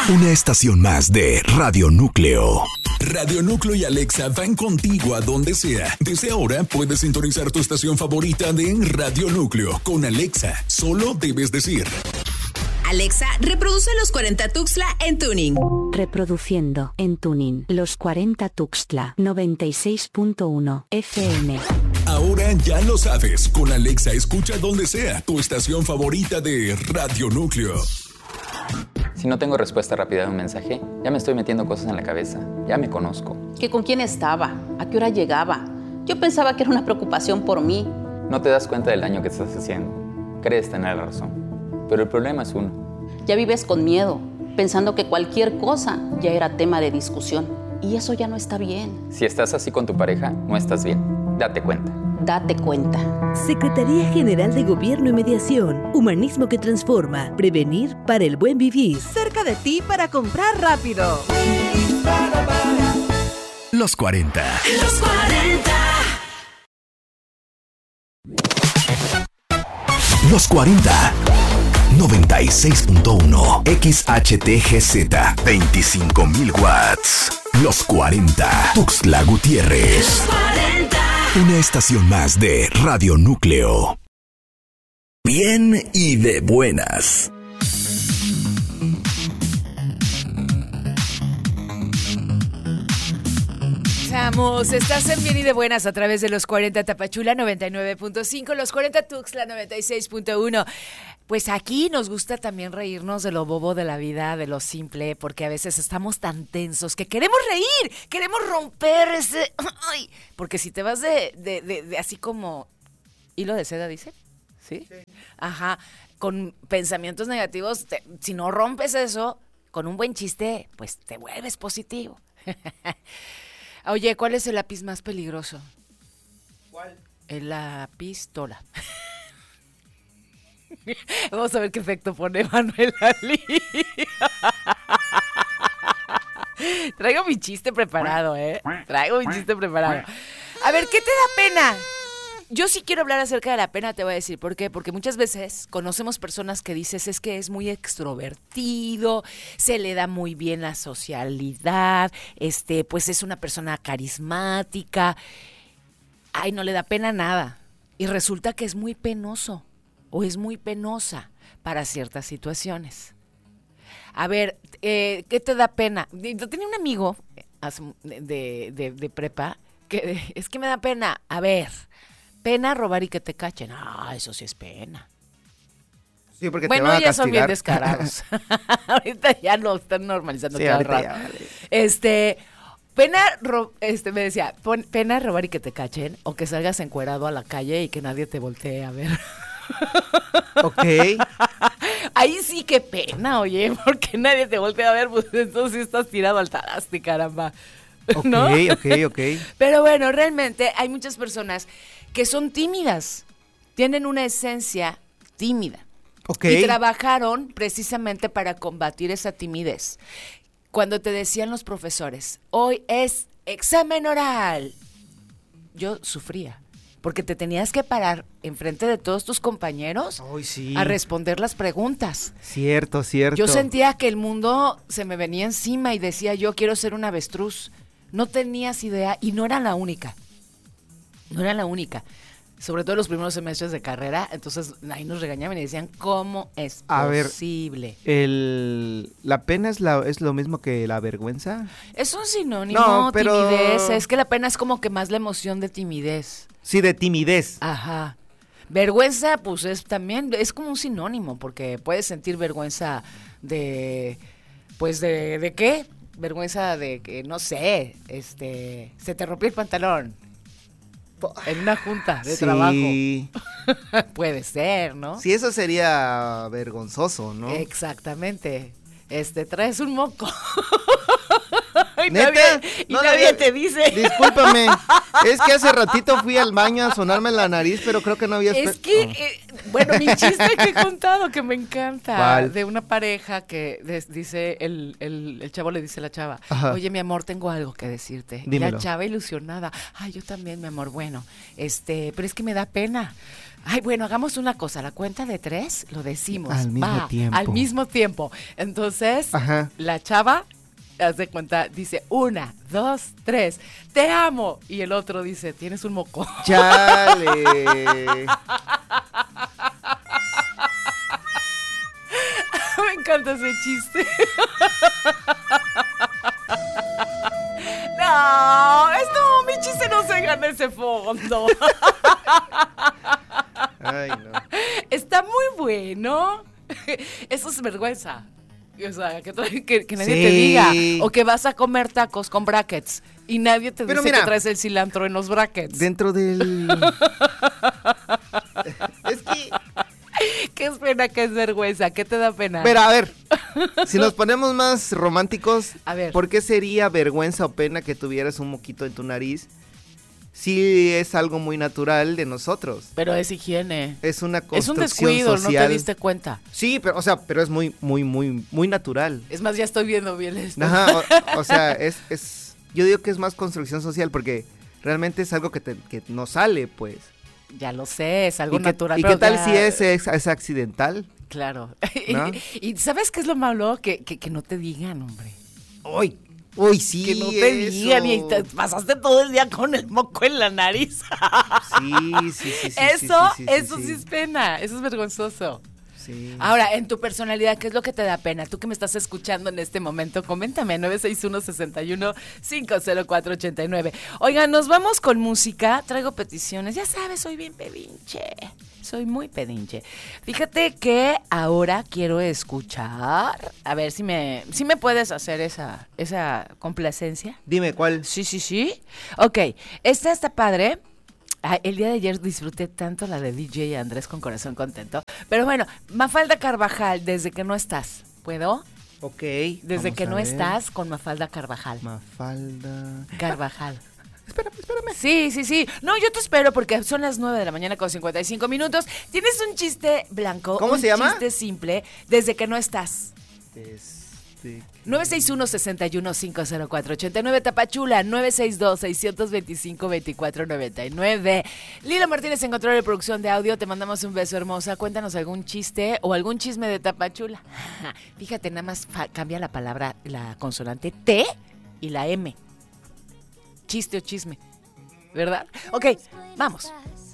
Una estación más de Radio Núcleo. Radio Núcleo y Alexa van contigo a donde sea. Desde ahora puedes sintonizar tu estación favorita de Radio Núcleo con Alexa. Solo debes decir: Alexa, reproduce Los 40 Tuxtla en tuning. Reproduciendo en tuning Los 40 Tuxtla 96.1 FM. Ahora ya lo sabes. Con Alexa escucha donde sea tu estación favorita de Radio Núcleo. Si no tengo respuesta rápida de un mensaje, ya me estoy metiendo cosas en la cabeza. Ya me conozco. ¿Que con quién estaba? ¿A qué hora llegaba? Yo pensaba que era una preocupación por mí. No te das cuenta del daño que estás haciendo. Crees tener la razón. Pero el problema es uno. Ya vives con miedo, pensando que cualquier cosa ya era tema de discusión. Y eso ya no está bien. Si estás así con tu pareja, no estás bien. Date cuenta. Date cuenta. Secretaría General de Gobierno y Mediación. Humanismo que transforma. Prevenir para el buen vivir. Cerca de ti para comprar rápido. Los 40. Los 40. Los 40. 96.1 XHTGZ 25,000 watts. Los 40. Tuxtla Gutiérrez. Los 40. Una estación más de Radio Núcleo. Bien y de buenas. Estás en Bien y de Buenas a través de los 40 Tapachula 99.5, los 40 Tuxtla 96.1. Pues aquí nos gusta también reírnos de lo bobo de la vida, de lo simple, porque a veces estamos tan tensos que queremos reír, queremos romper ese... Ay, porque si te vas de así como hilo de seda, dice, ¿sí? Ajá, con pensamientos negativos, si no rompes eso, con un buen chiste, pues te vuelves positivo. Oye, ¿cuál es el lápiz más peligroso? ¿Cuál? La pistola. Vamos a ver qué efecto pone Manuel Ali. Traigo mi chiste preparado, Traigo mi chiste preparado. A ver, ¿qué te da pena? Yo sí quiero hablar acerca de la pena, te voy a decir. ¿Por qué? Porque muchas veces conocemos personas que dices es que es muy extrovertido, se le da muy bien la socialidad, pues es una persona carismática. Ay, no le da pena nada. Y resulta que es muy penoso o es muy penosa para ciertas situaciones. A ver, ¿qué te da pena? Yo tenía un amigo de prepa que es que me da pena. A ver... Pena robar y que te cachen. Eso sí es pena. Sí, porque bueno, te van a ya castigar. son bien descarados. Ahorita ya lo están normalizando todo el rato. Me decía, pena robar y que te cachen o que salgas encuerado a la calle y que nadie te voltee a ver. Ok. Ahí sí que pena, oye, porque nadie te voltea a ver, pues entonces estás tirado al taraste, caramba. ¿No? Ok. Pero bueno, realmente hay muchas personas que son tímidas, tienen una esencia tímida. Okay. Y trabajaron precisamente para combatir esa timidez. Cuando te decían los profesores, hoy es examen oral, yo sufría, porque te tenías que parar enfrente de todos tus compañeros a responder las preguntas. Cierto. Yo sentía que el mundo se me venía encima y decía yo quiero ser un avestruz. No tenías idea y no era la única. Sobre todo los primeros semestres de carrera, entonces ahí nos regañaban y decían, ¿cómo es posible? ¿La pena es lo mismo que la vergüenza? Es un sinónimo, no, pero... timidez, es que la pena es como que más la emoción de timidez. Sí, de timidez. Ajá. Vergüenza, pues es como un sinónimo, porque puedes sentir vergüenza ¿de qué? Vergüenza de que, no sé, se te rompió el pantalón. En una junta de trabajo. Puede ser, ¿no? Sí, eso sería vergonzoso, ¿no? Exactamente. Traes un moco. Y ¿Neta? nadie te dice. Discúlpame, es que hace ratito fui al baño a sonarme la nariz, pero creo que no había... Es que, bueno, mi chiste que he contado, que me encanta, ¿cuál? De una pareja que dice, el chavo le dice a la chava, ajá, oye, mi amor, tengo algo que decirte. Dímelo. Y la chava ilusionada, ay, yo también, mi amor, bueno, pero es que me da pena. Ay, bueno, hagamos una cosa. La cuenta de 3 lo decimos. Al mismo tiempo. Al mismo tiempo. Entonces, la chava, haz de cuenta, dice 1, 2, 3. ¡Te amo! Y el otro dice, tienes un moco. ¡Chale! Me encanta ese chiste. No, mi chiste no se gana ese fondo. Ay, no. Está muy bueno. Eso es vergüenza. O sea, que nadie te diga. O que vas a comer tacos con brackets y nadie te dice que traes el cilantro en los brackets. Dentro del... Es que... ¿Qué es pena, qué es vergüenza? ¿Qué te da pena? Pero a ver, si nos ponemos más románticos, a ver, ¿por qué sería vergüenza o pena que tuvieras un moquito en tu nariz? Sí, es algo muy natural de nosotros. Pero es higiene. Es una construcción social. Es un descuido, social. ¿No te diste cuenta? Sí, pero, pero es muy natural. Es más, ya estoy viendo bien esto. Ajá, yo digo que es más construcción social porque realmente es algo que nos sale, pues. Ya lo sé, es algo natural. ¿Y qué tal si es accidental? Claro. ¿No? ¿Y sabes qué es lo malo? Que no te digan, hombre. Uy, sí. Que no te digan y te pasaste todo el día con el moco en la nariz. Sí. Eso sí es pena, eso es vergonzoso. Sí. Ahora, en tu personalidad, ¿qué es lo que te da pena? Tú que me estás escuchando en este momento, coméntame, 961-61-50489. Oigan, nos vamos con música, traigo peticiones, ya sabes, soy bien pedinche, soy muy pedinche. Fíjate que ahora quiero escuchar, a ver si me puedes hacer esa complacencia. Dime, ¿cuál? Sí. Ok, esta está padre. El día de ayer disfruté tanto la de DJ Andrés con Corazón Contento. Pero bueno, Mafalda Carvajal, Desde que no estás. ¿Puedo? Ok. Desde que no estás con Mafalda Carvajal. Mafalda Carvajal. Espérame. Sí. No, yo te espero porque son las 9:55 a.m. Tienes un chiste blanco. ¿Cómo se llama? Un chiste simple. Desde que no estás. 961-61-50489 Tapachula, 962-625-2499. Lila Martínez en control de producción de audio, te mandamos un beso, hermosa. Cuéntanos algún chiste o algún chisme de Tapachula. Fíjate, nada más cambia la palabra, la consonante T y la M. Chiste o chisme, ¿verdad? Ok, vamos.